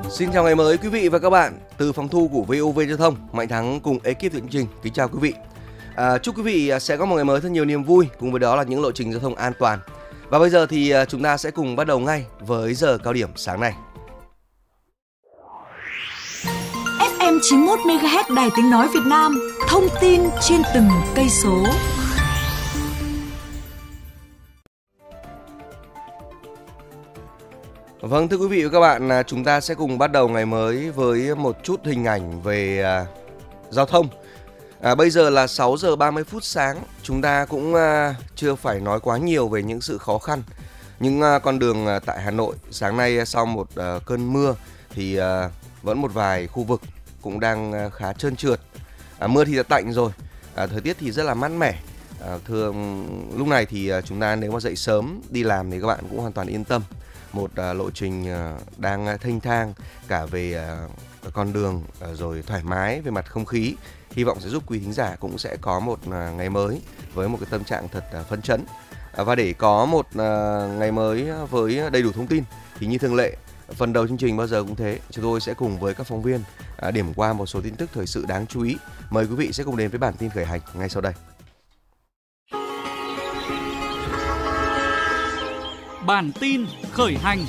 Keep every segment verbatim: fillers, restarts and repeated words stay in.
Xin chào ngày mới quý vị và các bạn. Từ phòng thu của vê o vê Giao thông, Mạnh Thắng cùng ekip chương trình kính chào quý vị. À, chúc quý vị sẽ có một ngày mới thật nhiều niềm vui, cùng với đó là những lộ trình giao thông an toàn. Và bây giờ thì chúng ta sẽ cùng bắt đầu ngay với giờ cao điểm sáng nay. ép em chín mươi mốt mê ga héc Đài Tiếng nói Việt Nam, thông tin trên từng cây số. Vâng, thưa quý vị và các bạn, chúng ta sẽ cùng bắt đầu ngày mới với một chút hình ảnh về à, giao thông. À, bây giờ là sáu giờ ba mươi phút sáng, chúng ta cũng à, chưa phải nói quá nhiều về những sự khó khăn. Những à, con đường à, tại Hà Nội sáng nay sau một à, cơn mưa thì à, vẫn một vài khu vực cũng đang à, khá trơn trượt. À, mưa thì đã tạnh rồi, à, thời tiết thì rất là mát mẻ. À, thưa lúc này thì à, chúng ta nếu mà dậy sớm đi làm thì các bạn cũng hoàn toàn yên tâm. Một uh, lộ trình uh, đang thênh thang cả về uh, con đường uh, rồi thoải mái về mặt không khí. Hy vọng sẽ giúp quý thính giả cũng sẽ có một uh, ngày mới với một cái tâm trạng thật uh, phấn chấn. Uh, và để có một uh, ngày mới với đầy đủ thông tin thì như thường lệ, phần đầu chương trình bao giờ cũng thế, chúng tôi sẽ cùng với các phóng viên uh, điểm qua một số tin tức thời sự đáng chú ý. Mời quý vị sẽ cùng đến với bản tin khởi hành ngay sau đây. Bản tin khởi hành.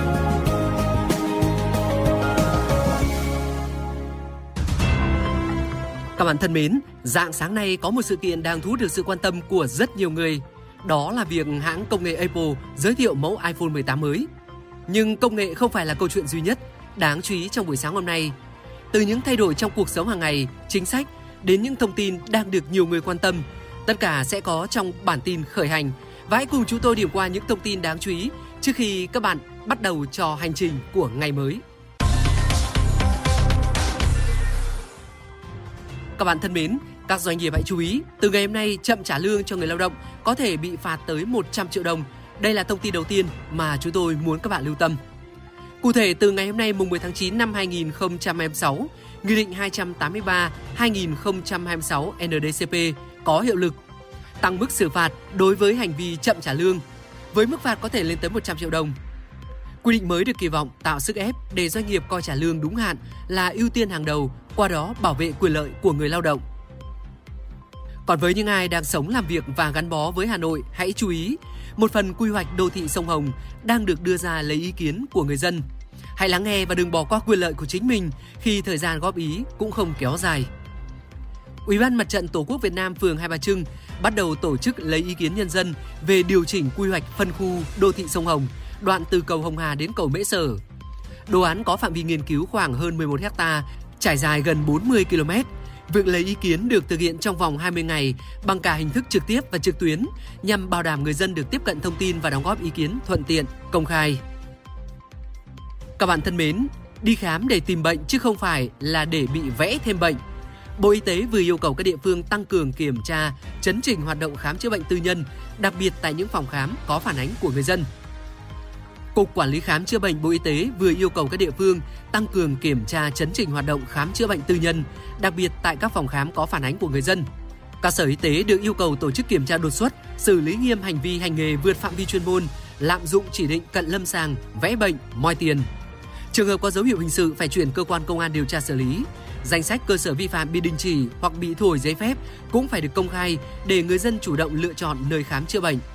Các bạn thân mến, rạng sáng nay có một sự kiện đang thu hút được sự quan tâm của rất nhiều người. Đó là việc hãng công nghệ Apple giới thiệu mẫu iPhone mười tám mới. Nhưng công nghệ không phải là câu chuyện duy nhất đáng chú ý trong buổi sáng hôm nay. Từ những thay đổi trong cuộc sống hàng ngày, chính sách đến những thông tin đang được nhiều người quan tâm, tất cả sẽ có trong bản tin khởi hành. Và hãy cùng chúng tôi điểm qua những thông tin đáng chú ý trước khi các bạn bắt đầu cho hành trình của ngày mới. Các bạn thân mến, các doanh nghiệp hãy chú ý, từ ngày hôm nay chậm trả lương cho người lao động có thể bị phạt tới một trăm triệu đồng. Đây là thông tin đầu tiên mà chúng tôi muốn các bạn lưu tâm. Cụ thể, từ ngày hôm nay mùng mười tháng chín năm hai nghìn không trăm hai mươi sáu, Nghị định hai trăm tám mươi ba hai nghìn không trăm hai mươi sáu en đê cê pê có hiệu lực, tăng mức xử phạt đối với hành vi chậm trả lương, với mức phạt có thể lên tới một trăm triệu đồng. Quy định mới được kỳ vọng tạo sức ép để doanh nghiệp coi trả lương đúng hạn là ưu tiên hàng đầu, qua đó bảo vệ quyền lợi của người lao động. Còn với những ai đang sống, làm việc và gắn bó với Hà Nội, hãy chú ý, một phần quy hoạch đô thị sông Hồng đang được đưa ra lấy ý kiến của người dân. Hãy lắng nghe và đừng bỏ qua quyền lợi của chính mình khi thời gian góp ý cũng không kéo dài. Ủy ban Mặt trận Tổ quốc Việt Nam phường Hai Bà Trưng bắt đầu tổ chức lấy ý kiến nhân dân về điều chỉnh quy hoạch phân khu đô thị sông Hồng, đoạn từ cầu Hồng Hà đến cầu Mễ Sở. Đồ án có phạm vi nghiên cứu khoảng hơn mười một héc ta, trải dài gần bốn mươi ki lô mét. Việc lấy ý kiến được thực hiện trong vòng hai mươi ngày bằng cả hình thức trực tiếp và trực tuyến, nhằm bảo đảm người dân được tiếp cận thông tin và đóng góp ý kiến thuận tiện, công khai. Các bạn thân mến, đi khám để tìm bệnh chứ không phải là để bị vẽ thêm bệnh. Bộ Y tế vừa yêu cầu các địa phương tăng cường kiểm tra, chấn chỉnh hoạt động khám chữa bệnh tư nhân, đặc biệt tại những phòng khám có phản ánh của người dân. Cục Quản lý Khám chữa bệnh Bộ Y tế vừa yêu cầu các địa phương tăng cường kiểm tra, chấn chỉnh hoạt động khám chữa bệnh tư nhân, đặc biệt tại các phòng khám có phản ánh của người dân. Các sở y tế được yêu cầu tổ chức kiểm tra đột xuất, xử lý nghiêm hành vi hành nghề vượt phạm vi chuyên môn, lạm dụng chỉ định cận lâm sàng, vẽ bệnh, moi tiền. Trường hợp có dấu hiệu hình sự phải chuyển cơ quan công an điều tra xử lý. Danh sách cơ sở vi phạm bị đình chỉ hoặc bị thu hồi giấy phép cũng phải được công khai để người dân chủ động lựa chọn nơi khám chữa bệnh.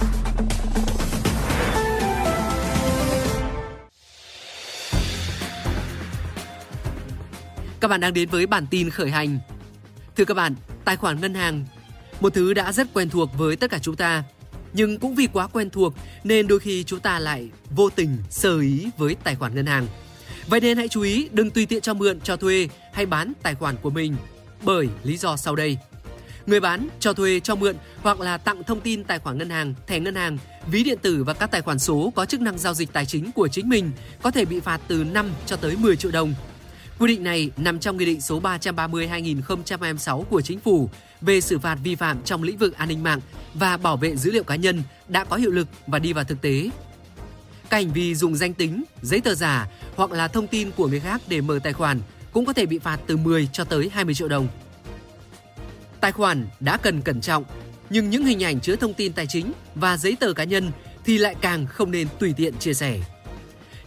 Các bạn đang đến với bản tin khởi hành. Thưa các bạn, tài khoản ngân hàng, một thứ đã rất quen thuộc với tất cả chúng ta. Nhưng cũng vì quá quen thuộc nên đôi khi chúng ta lại vô tình sơ ý với tài khoản ngân hàng. Vậy nên hãy chú ý đừng tùy tiện cho mượn, cho thuê hay bán tài khoản của mình bởi lý do sau đây. Người bán, cho thuê, cho mượn hoặc là tặng thông tin tài khoản ngân hàng, thẻ ngân hàng, ví điện tử và các tài khoản số có chức năng giao dịch tài chính của chính mình có thể bị phạt từ năm cho tới mười triệu đồng. Quy định này nằm trong Nghị định số ba trăm ba mươi hai nghìn không trăm hai mươi sáu của Chính phủ về xử phạt vi phạm trong lĩnh vực an ninh mạng và bảo vệ dữ liệu cá nhân đã có hiệu lực và đi vào thực tế. Các hành vi dùng danh tính, giấy tờ giả hoặc là thông tin của người khác để mở tài khoản cũng có thể bị phạt từ mười cho tới hai mươi triệu đồng. Tài khoản đã cần cẩn trọng, nhưng những hình ảnh chứa thông tin tài chính và giấy tờ cá nhân thì lại càng không nên tùy tiện chia sẻ.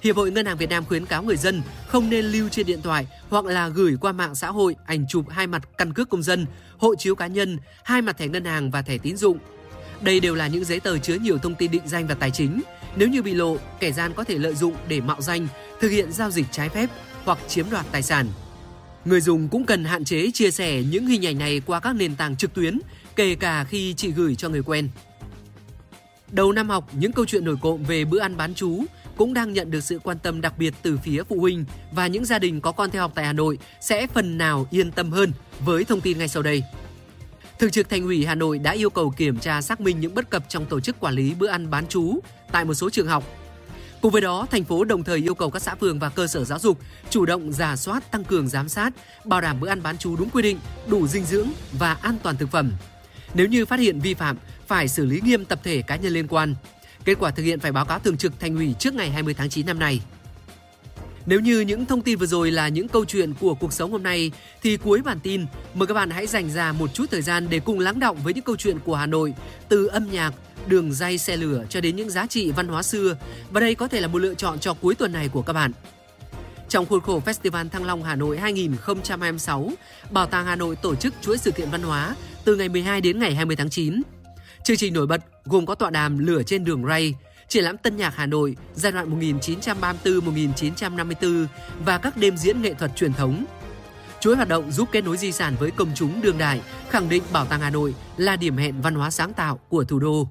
Hiệp hội Ngân hàng Việt Nam khuyến cáo người dân không nên lưu trên điện thoại hoặc là gửi qua mạng xã hội ảnh chụp hai mặt căn cước công dân, hộ chiếu cá nhân, hai mặt thẻ ngân hàng và thẻ tín dụng. Đây đều là những giấy tờ chứa nhiều thông tin định danh và tài chính. Nếu như bị lộ, kẻ gian có thể lợi dụng để mạo danh, thực hiện giao dịch trái phép hoặc chiếm đoạt tài sản. Người dùng cũng cần hạn chế chia sẻ những hình ảnh này qua các nền tảng trực tuyến, kể cả khi chỉ gửi cho người quen. Đầu năm học, những câu chuyện nổi cộm về bữa ăn bán trú cũng đang nhận được sự quan tâm đặc biệt từ phía phụ huynh, và những gia đình có con theo học tại Hà Nội sẽ phần nào yên tâm hơn với thông tin ngay sau đây. Thường trực Thành ủy Hà Nội đã yêu cầu kiểm tra xác minh những bất cập trong tổ chức quản lý bữa ăn bán trú tại một số trường học. Cùng với đó, thành phố đồng thời yêu cầu các xã phường và cơ sở giáo dục chủ động rà soát, tăng cường giám sát, bảo đảm bữa ăn bán trú đúng quy định, đủ dinh dưỡng và an toàn thực phẩm. Nếu như phát hiện vi phạm, phải xử lý nghiêm tập thể cá nhân liên quan. Kết quả thực hiện phải báo cáo Thường trực Thành ủy trước ngày hai mươi tháng chín năm nay. Nếu như những thông tin vừa rồi là những câu chuyện của cuộc sống hôm nay, thì cuối bản tin, mời các bạn hãy dành ra một chút thời gian để cùng lắng đọng với những câu chuyện của Hà Nội, từ âm nhạc, đường ray xe lửa cho đến những giá trị văn hóa xưa. Và đây có thể là một lựa chọn cho cuối tuần này của các bạn. Trong khuôn khổ Festival Thăng Long Hà Nội hai không hai sáu, Bảo tàng Hà Nội tổ chức chuỗi sự kiện văn hóa từ ngày mười hai đến ngày hai mươi tháng chín. Chương trình nổi bật gồm có tọa đàm Lửa trên đường ray, triển lãm tân nhạc Hà Nội giai đoạn một nghìn chín trăm ba mươi tư đến một nghìn chín trăm năm mươi tư và các đêm diễn nghệ thuật truyền thống. Chuỗi hoạt động giúp kết nối di sản với công chúng đương đại, khẳng định Bảo tàng Hà Nội là điểm hẹn văn hóa sáng tạo của thủ đô.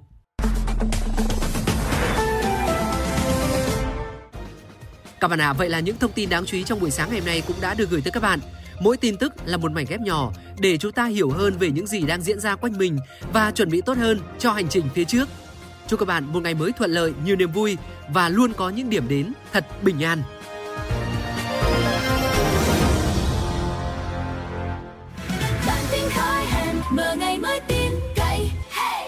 Các bạn ạ, à, vậy là những thông tin đáng chú ý trong buổi sáng ngày hôm nay cũng đã được gửi tới các bạn. Mỗi tin tức là một mảnh ghép nhỏ để chúng ta hiểu hơn về những gì đang diễn ra quanh mình và chuẩn bị tốt hơn cho hành trình phía trước. Chúc các bạn một ngày mới thuận lợi, nhiều niềm vui và luôn có những điểm đến thật bình an. Bạn tin khơi hẹn mở ngày mới tin cậy. Hey!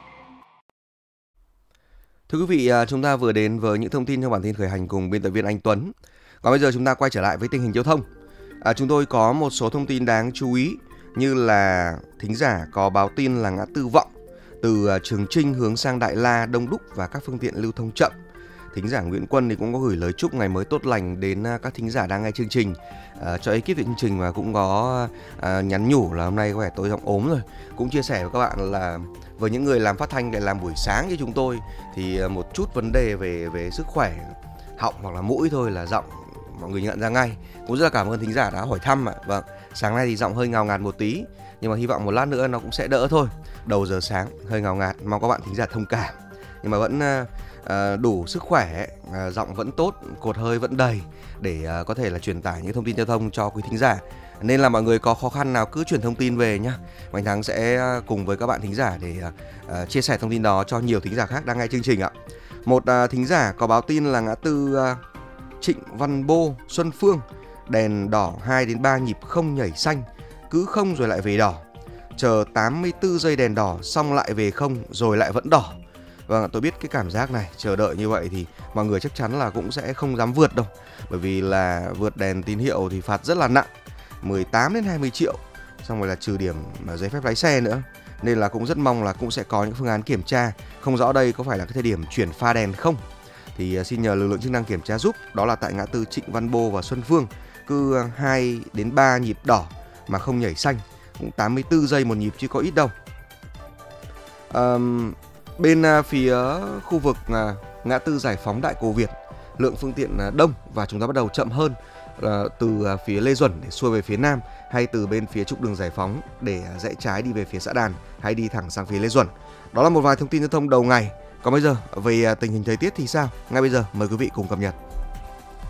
Thưa quý vị, chúng ta vừa đến với những thông tin trong bản tin khởi hành cùng biên tập viên Anh Tuấn. Còn bây giờ chúng ta quay trở lại với tình hình giao thông. À, chúng tôi có một số thông tin đáng chú ý, như là thính giả có báo tin là ngã tư Vọng từ Trường Chinh hướng sang Đại La đông đúc và các phương tiện lưu thông chậm. Thính giả Nguyễn Quân thì cũng có gửi lời chúc ngày mới tốt lành đến các thính giả đang nghe chương trình, à, cho ekip chương trình, và cũng có à, nhắn nhủ là hôm nay có vẻ tôi giọng ốm rồi. Cũng chia sẻ với các bạn là với những người làm phát thanh để làm buổi sáng như chúng tôi thì một chút vấn đề về về sức khỏe họng hoặc là mũi thôi là giọng mọi người nhận ra ngay. Cũng rất là cảm ơn thính giả đã hỏi thăm ạ. Vâng, sáng nay thì giọng hơi ngào ngạt một tí, nhưng mà hy vọng một lát nữa nó cũng sẽ đỡ thôi. Đầu giờ sáng hơi ngào ngạt, mong các bạn thính giả thông cảm. Nhưng mà vẫn uh, đủ sức khỏe, uh, giọng vẫn tốt, cột hơi vẫn đầy để uh, có thể là truyền tải những thông tin giao thông cho quý thính giả. Nên là mọi người có khó khăn nào cứ truyền thông tin về nhá. Mạnh Thắng sẽ cùng với các bạn thính giả để uh, chia sẻ thông tin đó cho nhiều thính giả khác đang nghe chương trình ạ. Một uh, thính giả có báo tin là ngã tư uh, Trịnh Văn Bô, Xuân Phương, đèn đỏ hai đến ba nhịp không nhảy xanh, cứ không rồi lại về đỏ. Chờ tám mươi tư giây đèn đỏ xong lại về không rồi lại vẫn đỏ. Vâng, tôi biết cái cảm giác này, chờ đợi như vậy thì mọi người chắc chắn là cũng sẽ không dám vượt đâu. Bởi vì là vượt đèn tín hiệu thì phạt rất là nặng, mười tám đến hai mươi triệu, xong rồi là trừ điểm giấy phép lái xe nữa. Nên là cũng rất mong là cũng sẽ có những phương án kiểm tra. Không rõ đây có phải là cái thời điểm chuyển pha đèn không, thì xin nhờ lực lượng chức năng kiểm tra giúp. Đó là tại ngã tư Trịnh Văn Bô và Xuân Phương, cứ hai đến ba nhịp đỏ mà không nhảy xanh, cũng tám mươi tư giây một nhịp chứ có ít đâu. à, Bên phía khu vực ngã tư Giải Phóng Đại Cổ Việt, lượng phương tiện đông và chúng ta bắt đầu chậm hơn từ phía Lê Duẩn để xuôi về phía Nam, hay từ bên phía trục đường Giải Phóng để rẽ trái đi về phía xã Đàn, hay đi thẳng sang phía Lê Duẩn. Đó là một vài thông tin giao thông đầu ngày. Còn bây giờ về tình hình thời tiết thì sao? Ngay bây giờ mời quý vị cùng cập nhật.